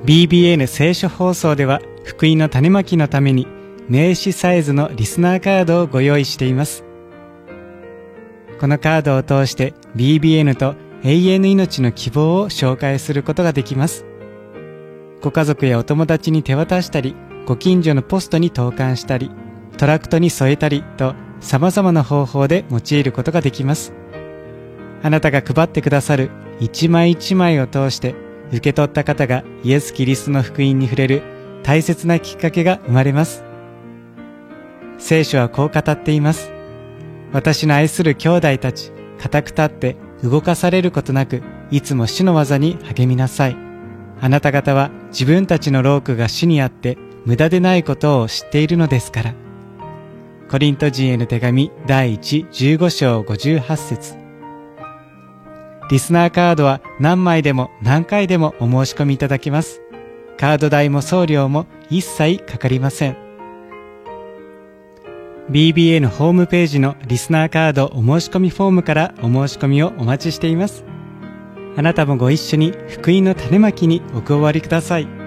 BBN 聖書放送では福音の種まきのために名刺サイズのリスナーカードをご用意しています。このカードを通して BBN と永遠の命の希望を紹介することができます。ご家族やお友達に手渡したり、ご近所のポストに投函したり、トラクトに添えたりと様々な方法で用いることができます。あなたが配ってくださる一枚一枚を通して受け取った方がイエス・キリストの福音に触れる大切なきっかけが生まれます。聖書はこう語っています。私の愛する兄弟たち、固く立って動かされることなく、いつも主の技に励みなさい。あなた方は自分たちの労苦が主にあって無駄でないことを知っているのですから。コリント人への手紙第1、15章58節。リスナーカードは何枚でも何回でもお申し込みいただけます。カード代も送料も一切かかりません。BBN ホームページのリスナーカードお申し込みフォームからお申し込みをお待ちしています。あなたもご一緒に福音の種まきにお加わりください。